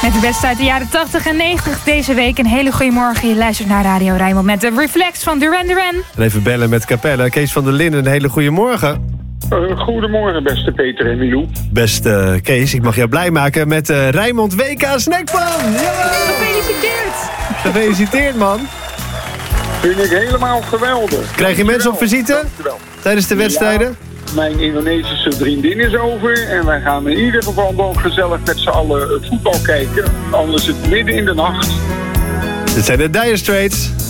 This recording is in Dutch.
Met de beste uit de jaren 80 en 90 deze week. Een hele goede morgen. Je luistert naar Radio Rijnmond met de Reflex van Duran Duran. En even bellen met Capelle. Kees van der Linden, een hele goede morgen. Goedemorgen, beste Peter en Milou. Beste Kees, ik mag jou blij maken met de Rijnmond WK Snackpan. Gefeliciteerd! Gefeliciteerd, man. Vind ik helemaal geweldig. Krijg je mensen op visite Dankjewel. tijdens de wedstrijden? Ja, mijn Indonesische vriendin is over. En wij gaan in ieder geval nog gezellig met z'n allen voetbal kijken. Anders is het midden in de nacht. Dit zijn de Dire Straits.